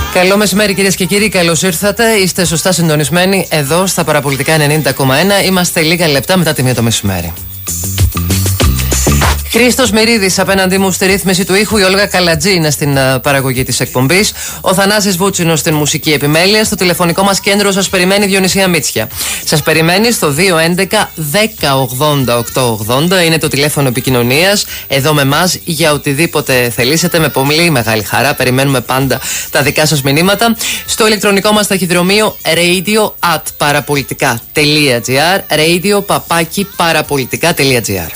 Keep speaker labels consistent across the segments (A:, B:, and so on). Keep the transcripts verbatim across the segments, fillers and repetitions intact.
A: Καλό μεσημέρι, κυρίες και κύριοι, καλώς ήρθατε. Είστε σωστά συντονισμένοι εδώ στα Παραπολιτικά ενενήντα κόμμα ένα. Είμαστε λίγα λεπτά μετά τη μία το μεσημέρι. Χρήστος Μυρίδης απέναντί μου στη ρύθμιση του ήχου, η Όλγα Καλατζή είναι στην uh, παραγωγή της εκπομπής, ο Θανάσης Βούτσινος στην μουσική επιμέλεια. Στο τηλεφωνικό μας κέντρο σας περιμένει η Διονυσία Μίτσια. Σας περιμένει στο δύο έντεκα δέκα ογδόντα οκτακόσια ογδόντα, είναι το τηλέφωνο επικοινωνίας εδώ με εμάς για οτιδήποτε θελήσετε. Με πολύ μεγάλη χαρά περιμένουμε πάντα τα δικά σας μηνύματα. Στο ηλεκτρονικό μας ταχυδρομείο radio at parapolitica.gr, radio παπάκι parapolitica.gr.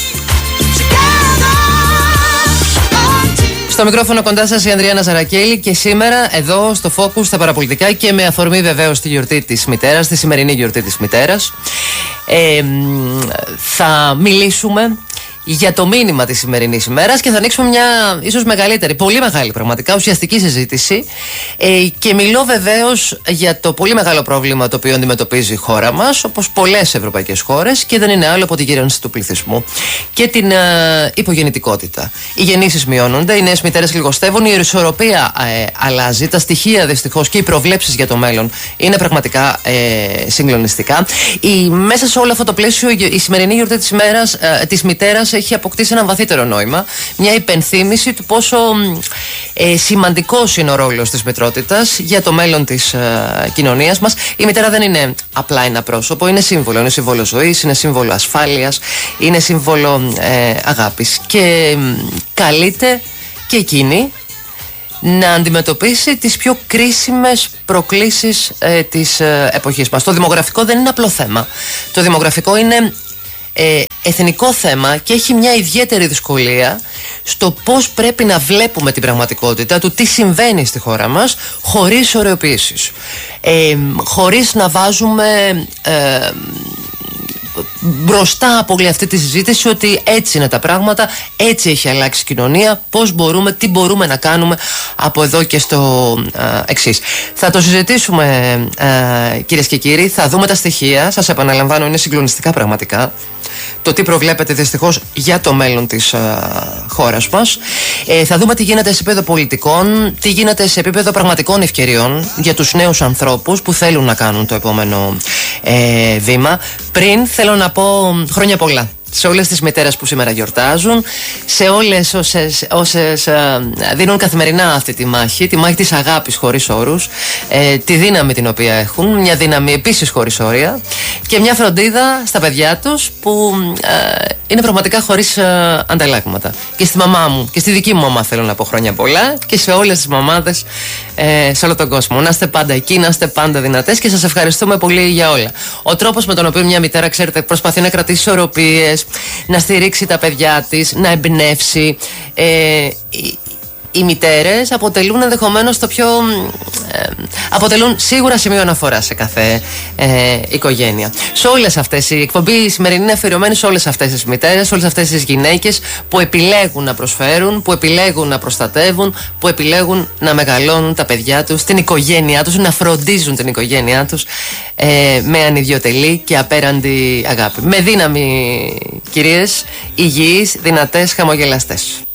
A: Στο μικρόφωνο κοντά σας η Ανδριάννα Ζαρακέλη και σήμερα εδώ στο Focus στα Παραπολιτικά και με αφορμή βεβαίως τη γιορτή της μητέρας, τη σημερινή γιορτή της μητέρας, ε, θα μιλήσουμε για το μήνυμα της σημερινής ημέρας και θα ανοίξουμε μια ίσως μεγαλύτερη, πολύ μεγάλη πραγματικά, ουσιαστική συζήτηση ε, και μιλώ βεβαίως για το πολύ μεγάλο πρόβλημα το οποίο αντιμετωπίζει η χώρα μας, όπως πολλές ευρωπαϊκές χώρες, και δεν είναι άλλο από τη γύρανση του πληθυσμού και την ε, υπογεννητικότητα. Οι γεννήσεις μειώνονται, οι νέες μητέρες λιγοστεύουν, η ισορροπία ε, αλλάζει, τα στοιχεία δυστυχώς και οι προβλέψεις για το μέλλον είναι πραγματικά ε, συγκλονιστικά. Η, μέσα σε όλο αυτό το πλαίσιο η σημερινή γιορτή της, ημέρας, ε, της μητέρας έχει αποκτήσει ένα βαθύτερο νόημα, μια υπενθύμηση του πόσο ε, σημαντικός είναι ο ρόλος της μητρότητας για το μέλλον της ε, κοινωνίας μας. Η μητέρα δεν είναι απλά ένα πρόσωπο, είναι σύμβολο. Είναι σύμβολο ζωής, είναι σύμβολο ασφάλειας, είναι σύμβολο ε, αγάπης και ε, καλείται και εκείνη να αντιμετωπίσει τις πιο κρίσιμες προκλήσεις ε, της ε, εποχής μας. Το δημογραφικό δεν είναι απλό θέμα. Το δημογραφικό είναι Ε, εθνικό θέμα και έχει μια ιδιαίτερη δυσκολία στο πώς πρέπει να βλέπουμε την πραγματικότητα του τι συμβαίνει στη χώρα μας χωρίς ωρεοποιήσεις, ε, χωρίς να βάζουμε ε, μπροστά από όλη αυτή τη συζήτηση ότι έτσι είναι τα πράγματα, έτσι έχει αλλάξει η κοινωνία, πώς μπορούμε, τι μπορούμε να κάνουμε από εδώ και στο ε, εξής. Θα το συζητήσουμε ε, κυρίες και κύριοι, θα δούμε τα στοιχεία, σας επαναλαμβάνω είναι συγκλονιστικά πραγματικά το τι προβλέπεται δυστυχώς για το μέλλον της ε, χώρας μας. Ε, θα δούμε τι γίνεται σε επίπεδο πολιτικών, τι γίνεται σε επίπεδο πραγματικών ευκαιριών για τους νέους ανθρώπους που θέλουν να κάνουν το επόμενο ε, βήμα. Πριν θέλω να πω χρόνια πολλά σε όλες τις μητέρες που σήμερα γιορτάζουν, σε όλες όσες, όσες ε, δίνουν καθημερινά αυτή τη μάχη, τη μάχη της αγάπης χωρίς όρους, ε, τη δύναμη την οποία έχουν, μια δύναμη επίσης χωρίς όρια και μια φροντίδα στα παιδιά τους που ε, είναι πραγματικά χωρίς ε, ανταλλάγματα. Και στη μαμά μου και στη δική μου μαμά θέλω να πω χρόνια πολλά και σε όλες τις μαμάδες ε, σε όλο τον κόσμο. Να είστε πάντα εκεί, να είστε πάντα δυνατές και σας ευχαριστούμε πολύ για όλα. Ο τρόπος με τον οποίο μια μητέρα, ξέρετε, προσπαθεί να κρατήσει ισορροπίες, να στηρίξει τα παιδιά της, να εμπνεύσει. Ε, οι, οι μητέρες αποτελούν ενδεχομένως το πιο... Ε, αποτελούν σίγουρα σημείο αναφορά σε κάθε ε, οικογένεια. Σε όλες αυτές, η εκπομπή η σημερινή είναι αφιερωμένη σε όλες αυτές τις μητέρες, σε όλες αυτές τις γυναίκες που επιλέγουν να προσφέρουν, που επιλέγουν να προστατεύουν, που επιλέγουν να μεγαλώνουν τα παιδιά τους, την οικογένειά τους, να φροντίζουν την οικογένειά τους ε, με ανιδιοτελή και απέραντη αγάπη. Με δύναμη, κυρίες, υγιείς, δυνατές, χαμογελαστές.